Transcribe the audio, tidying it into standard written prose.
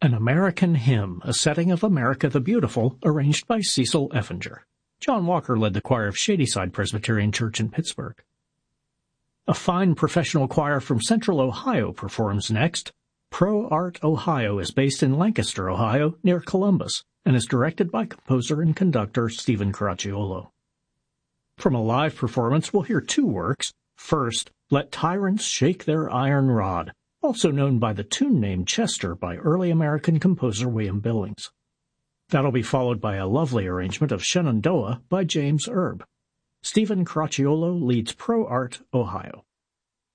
An American Hymn, a setting of America the Beautiful, arranged by Cecil Effinger. John Walker led the choir of Shadyside Presbyterian Church in Pittsburgh. A fine professional choir from Central Ohio performs next. Pro Art Ohio is based in Lancaster, Ohio, near Columbus, and is directed by composer and conductor Stephen Caracciolo. From a live performance, we'll hear two works. First, Let Tyrants Shake Their Iron Rod, also known by the tune name Chester by early American composer William Billings. That'll be followed by a lovely arrangement of Shenandoah by James Erb. Stephen Caracciolo leads Pro Art Ohio.